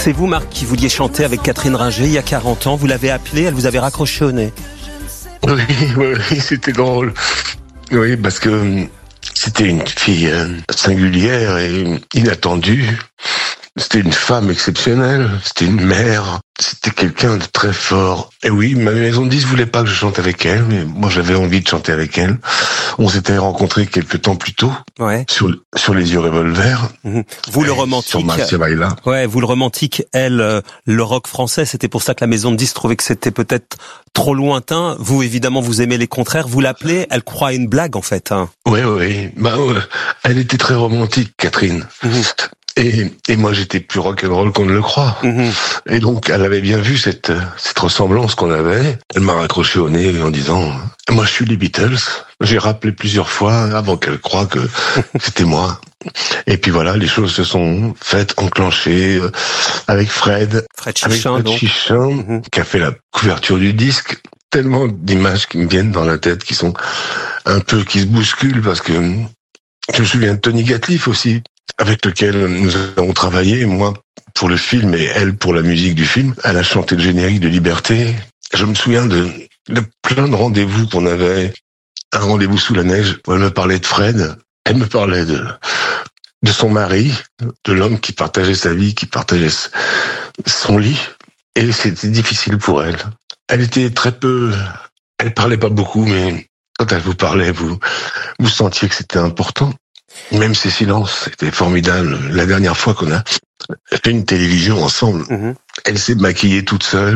C'est vous, Marc, qui vouliez chanter avec Catherine Ringer il y a 40 ans. Vous l'avez appelée, elle vous avait raccroché au nez. Oui, c'était drôle. Oui, parce que c'était une fille singulière et inattendue. C'était une femme exceptionnelle, c'était une mère, c'était quelqu'un de très fort. Et oui, ma maison de disques voulait pas que je chante avec elle, mais moi j'avais envie de chanter avec elle. On s'était rencontrés quelques temps plus tôt, Ouais. sur Les Yeux Revolver. Vous le romantique. Sur Marcia Baila. Ouais, vous le romantique, elle, le rock français. C'était pour ça que la maison de disques trouvait que c'était peut-être trop lointain. Vous, évidemment, vous aimez les contraires. Vous l'appelez, elle croit à une blague, en fait. Hein. Oui. Elle était très romantique, Catherine. Et moi, j'étais plus rock'n'roll qu'on ne le croit. Et donc, elle avait bien vu cette ressemblance qu'on avait. Elle m'a raccroché au nez en disant « Moi, je suis les Beatles ». J'ai rappelé plusieurs fois avant qu'elle croie que c'était moi. Et puis voilà, les choses se sont faites, enclenchées avec Fred Chichin, qui a fait la couverture du disque. Tellement d'images qui me viennent dans la tête, qui sont qui se bousculent, parce que je me souviens de Tony Gatliff aussi, avec lequel nous avons travaillé, moi pour le film et elle pour la musique du film. Elle a chanté le générique de Liberté. Je me souviens de plein de rendez-vous qu'on avait. Un rendez-vous sous la neige où elle me parlait de Fred. Elle me parlait de son mari, de l'homme qui partageait sa vie, qui partageait son lit. Et c'était difficile pour elle. Elle était elle parlait pas beaucoup, mais quand elle vous parlait, vous sentiez que c'était important. Même ses silences, c'était formidable. La dernière fois qu'on a fait une télévision ensemble, elle s'est maquillée toute seule.